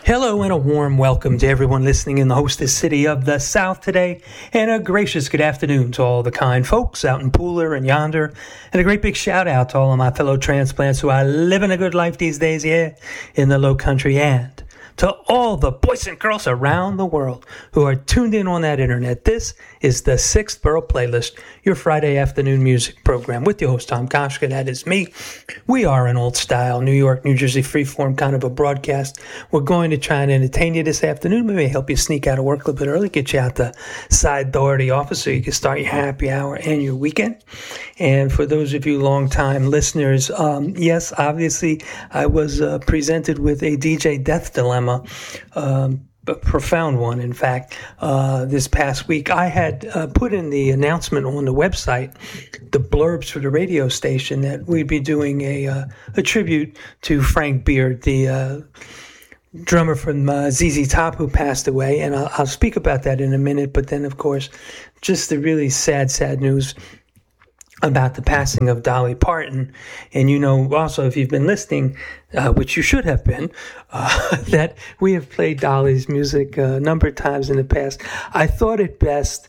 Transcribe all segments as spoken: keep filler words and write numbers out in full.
Hello and a warm welcome to everyone listening in the hostess city of the South today, and a gracious good afternoon to all the kind folks out in Pooler and yonder, and a great big shout out to all of my fellow transplants who are living a good life these days here in the low country, and to all the boys and girls around the world who are tuned in on that internet. This is the Sixth Borough Playlist, your Friday afternoon music program with your host, Tom Koshka. That is me. We are an old-style New York, New Jersey freeform kind of a broadcast. We're going to try and entertain you this afternoon. We may help you sneak out of work a little bit early, get you out the side door of the office so you can start your happy hour and your weekend. And for those of you long-time listeners, um, yes, obviously, I was uh, presented with a D J death dilemma. Um, a profound one, in fact. Uh, this past week, I had uh, put in the announcement on the website, the blurbs for the radio station, that we'd be doing a uh, a tribute to Frank Beard, the uh, drummer from uh, Z Z Top, who passed away. And I'll, I'll speak about that in a minute. But then, of course, just the really sad, sad news about the passing of Dolly Parton. And you know, also, if you've been listening, uh, which you should have been, uh, that we have played Dolly's music a number of times in the past. I thought it best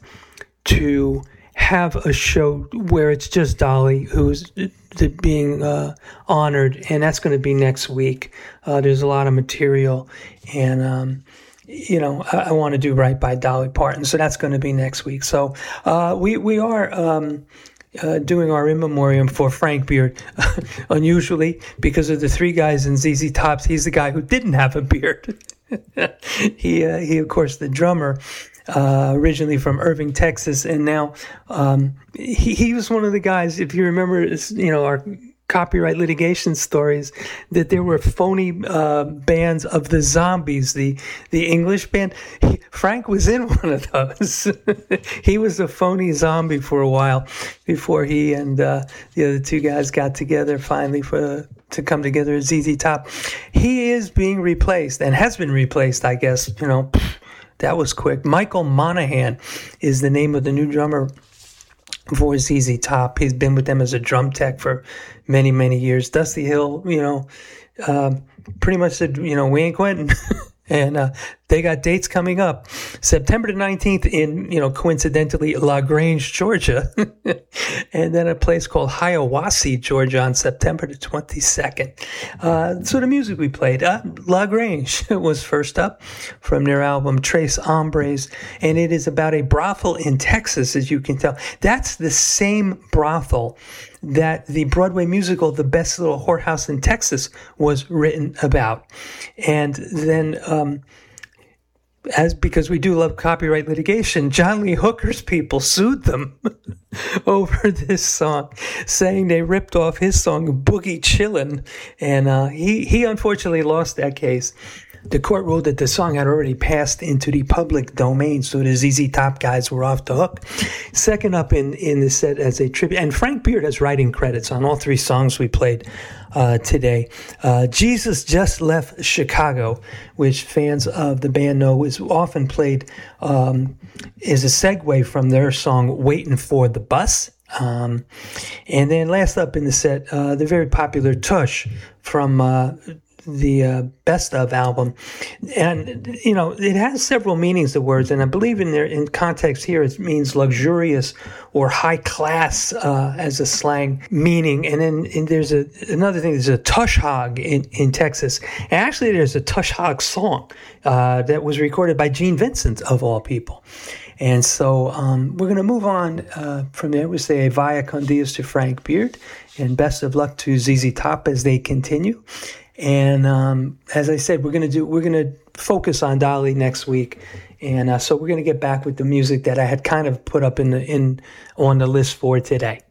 to have a show where it's just Dolly who's being uh, honored, and that's going to be next week. Uh, there's a lot of material, and um, you know, I, I want to do right by Dolly Parton, so that's going to be next week. So uh, we we are. Um, Uh, doing our in memoriam for Frank Beard, unusually, because of the three guys in Z Z Tops, he's the guy who didn't have a beard. he, uh, he, of course, the drummer, uh, originally from Irving, Texas, and now um, he, he was one of the guys, if you remember, you know, our copyright litigation stories, that there were phony uh, bands of the Zombies, the the English band. He, Frank was in one of those. He was a phony zombie for a while before he and uh, the other two guys got together finally for to come together as Z Z Top. He is being replaced and has been replaced, I guess. You know, that was quick. Michael Monaghan is the name of the new drummer for Z Z Top. He's been with them as a drum tech for many, many years. Dusty Hill, you know, uh, pretty much said, you know, we ain't quitting. And uh, they got dates coming up. September the nineteenth in, you know, coincidentally, LaGrange, Georgia. And then a place called Hiawassee, Georgia on September the twenty-second. Uh, so the music we played, uh, LaGrange was first up from their album Tres Hombres. And it is about a brothel in Texas, as you can tell. That's the same brothel that the Broadway musical, The Best Little Whorehouse in Texas, was written about. And then, um, as because we do love copyright litigation, John Lee Hooker's people sued them over this song, saying they ripped off his song Boogie Chillin'. And uh, he, he unfortunately lost that case. The court ruled that the song had already passed into the public domain, so the Z Z Top guys were off the hook. Second up in, in the set as a tribute, and Frank Beard has writing credits on all three songs we played uh, today. Uh, Jesus Just Left Chicago, which fans of the band know is often played um, is a segue from their song Waiting for the Bus. Um, and then last up in the set, uh, the very popular Tush from uh, the uh, Best Of album. And, you know, it has several meanings, the words, and I believe in their in context here it means luxurious or high class uh, as a slang meaning. And then and there's a another thing, there's a tush hog in, in Texas. And actually there's a tush hog song uh, that was recorded by Gene Vincent, of all people. And so um, we're going to move on uh, from there. We say Via con Dios to Frank Beard, and best of luck to Z Z Top as they continue. And um, as I said, we're gonna do we're gonna focus on Dolly next week, and uh, so we're gonna get back with the music that I had kind of put up in the in on the list for today.